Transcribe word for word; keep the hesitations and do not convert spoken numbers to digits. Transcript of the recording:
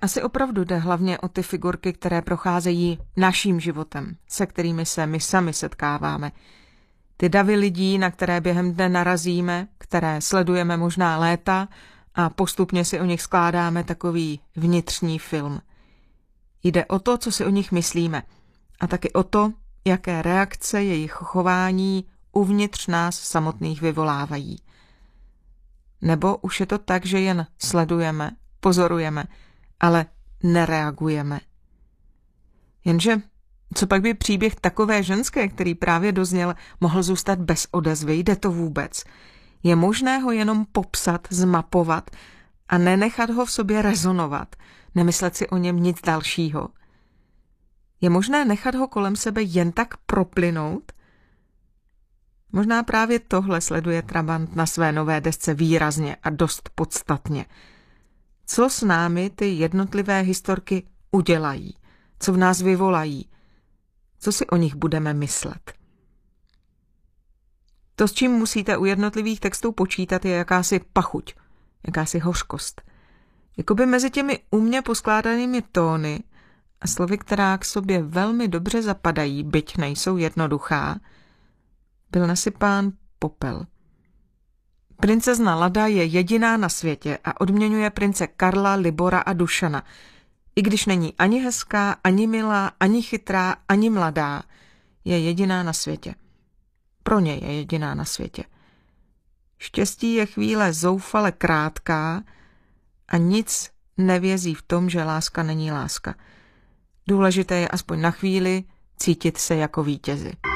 Asi opravdu jde hlavně o ty figurky, které procházejí naším životem, se kterými se my sami setkáváme. Ty davy lidí, na které během dne narazíme, které sledujeme možná léta a postupně si o nich skládáme takový vnitřní film. Jde o to, co si o nich myslíme, a taky o to, jaké reakce jejich chování uvnitř nás samotných vyvolávají. Nebo už je to tak, že jen sledujeme, pozorujeme, ale nereagujeme. Jenže co pak by příběh takové ženské, který právě dozněl, mohl zůstat bez odezvy? Jde to vůbec? Je možné ho jenom popsat, zmapovat a nenechat ho v sobě rezonovat, nemyslet si o něm nic dalšího? Je možné nechat ho kolem sebe jen tak proplynout? Možná právě tohle sleduje Trabant na své nové desce výrazně a dost podstatně. Co s námi ty jednotlivé historky udělají? Co v nás vyvolají? Co si o nich budeme myslet? To, s čím musíte u jednotlivých textů počítat, je jakási pachuť, jakási hořkost. Jakoby mezi těmi umě poskládanými tóny a slovy, která k sobě velmi dobře zapadají, byť nejsou jednoduchá, byl nasypán popel. Princezna Lada je jediná na světě a odměňuje prince Karla, Libora a Dušana. I když není ani hezká, ani milá, ani chytrá, ani mladá, je jediná na světě. Pro ně je jediná na světě. Štěstí je chvíle zoufale krátká a nic nevězí v tom, že láska není láska. Důležité je aspoň na chvíli cítit se jako vítězi.